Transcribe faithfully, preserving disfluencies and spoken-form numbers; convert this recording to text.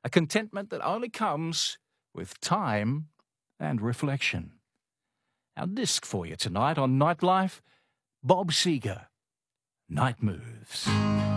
a contentment that only comes with time and reflection. Our disc for you tonight on Nightlife, Bob Seger, Night Moves.